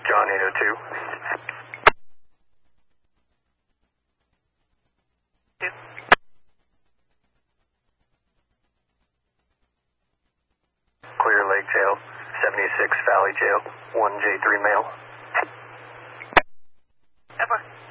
John 802. Clear Lake Jail, 76 Valley Jail, 1J3 male. Ever.